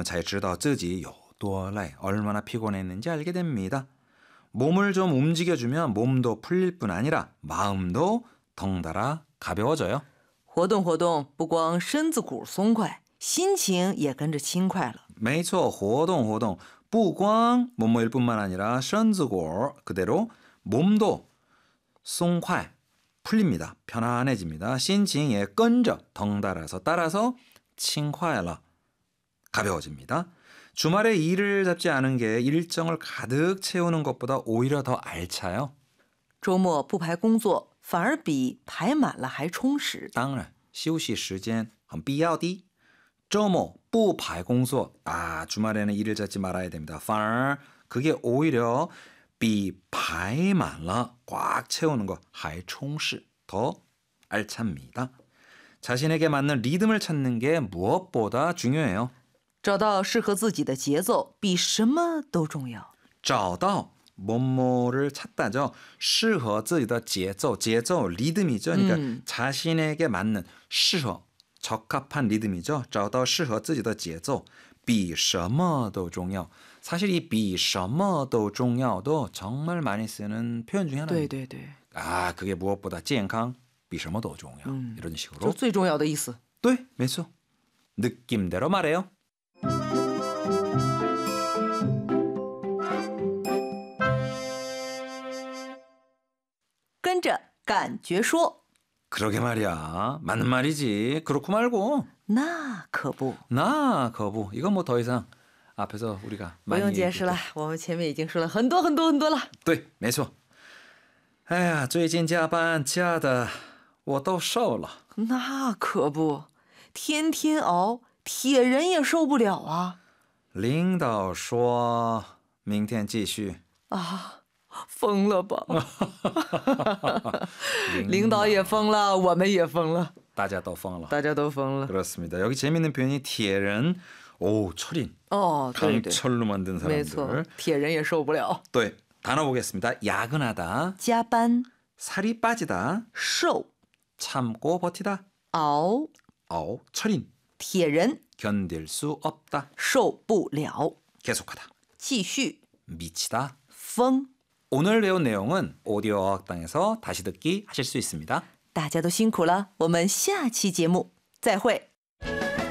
才知道自己有多累. 얼마나 피곤했는지 알게 됩니다. 몸을 좀 움직여주면 몸도 풀릴 뿐 아니라 마음도 덩달아 가벼워져요. 活动活动，不光身子骨松快，心情也跟着轻快了。 没错, 호동. 不光 몸일 뿐만 아니라 身子骨 그대로 몸도 松快 풀립니다. 편안해집니다. 心情也跟着 덩달아서 따라서 轻快了 가벼워집니다. 주말에 일을 잡지 않은 게 일정을 가득 채우는 것보다 오히려 더 알차요. 周末不排工作，反而比排满了还充实。 当然休息时间很必要的. 周末不排工作. 주말에는 일을 잡지 말아야 됩니다. 反而 그게 오히려 比排满了 꽉 채우는 거 还充实 더 알찹니다. 자신에게 맞는 리듬을 찾는 게 무엇보다 중요해요. 找到适合自己的节奏，比什么都重要。 找到 뭐뭐를 찾다죠. 适合自己的节奏, 리듬이죠. 그러니까 자신에게 맞는 适合 적합한 리듬이죠. 找到适合自己的节奏比什么都重要. 사실 이 比什么都重要도 정말 많이 쓰는 표현 중에 하나입니다. 对对对， 그게 무엇보다 健康比什么都重要. 이런 就 식으로. 最重要的意思。 네, 没错. 느낌대로 말해요. 跟着感觉说。 그러게 말이야. 맞는 말이지. 그렇고 말고. 那可不， 나 거부. 이건 뭐 더 이상 앞에서 우리가 不 많이 用解释了，我们前面已经说了很多很多很多了。 对，没错。哎呀，最近加班加的我都瘦了。 那可不，天天熬，铁人也受不了啊！ 领导说明天继续。 啊，疯了吧？领导也疯了，我们也疯了， 大家都疯了。 大家都疯了。 그렇습니다. 여기 재밌는 표현이 铁人, 철인. 对对， 강철로 만든 没错 사람들. ， 铁人也受不了。 네, 단어 보겠습니다. 야근하다, 加班、 살이 빠지다, 瘦、 참고 버티다. 熬， 철인, 铁人 견딜 수 없다. 受不了。 계속하다. 继续， 미치다. 疯。 오늘 배운 내용은 오디오 어학당에서 다시 듣기 하실 수 있습니다. 大家都辛苦了，我们下期节目再会。